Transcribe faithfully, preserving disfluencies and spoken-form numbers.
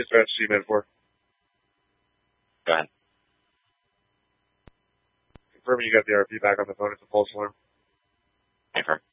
dispatch to you, man, for. Go ahead. Confirming you got the R P back on the phone. It's a false alarm. Confirm.